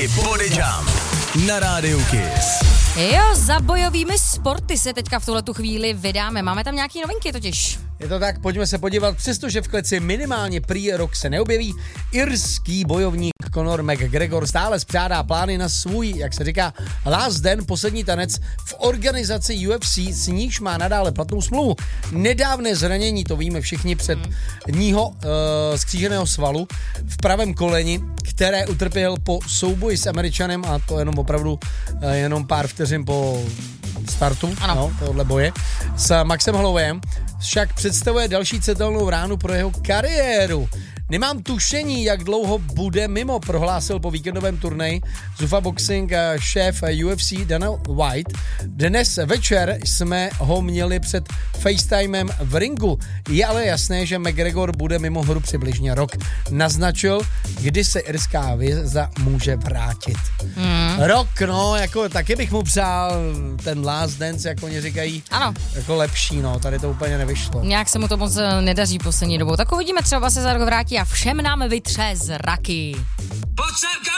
i Body Jump na rádiu Kiss. Jo, za bojovými sporty se teďka v tuhletu chvíli vydáme. Máme tam nějaký novinky totiž. Je to tak, pojďme se podívat. Přestože v kleci minimálně prý rok se neobjeví, irský bojovník Conor McGregor stále spřádá plány na svůj, jak se říká, last den, poslední tanec v organizaci UFC, s níž má nadále platnou smlouvu. Nedávné zranění, to víme všichni, před ního skříženého svalu v pravém koleni, které utrpěl po souboji s Američanem, a to jenom opravdu jenom pár vteřin po startu tohohle boje s Maxem Hollowayem, však představuje další citelnou ránu pro jeho kariéru. Nemám tušení, jak dlouho bude mimo, prohlásil po víkendovém turnaji Zuffa Boxing šéf UFC Dana White. Dnes večer jsme ho měli před FaceTimem v ringu. Je ale jasné, že McGregor bude mimo hru přibližně rok. Naznačil, kdy se irská hvězda může vrátit. Rok, no, jako taky bych mu přál ten last dance, jak oni říkají, ano, jako lepší, no, tady to úplně nevyšlo. Nějak se mu to moc nedaří poslední dobou. Tak uvidíme, třeba se za rok vrátí a všem nám vytře zraky. Pojď sem,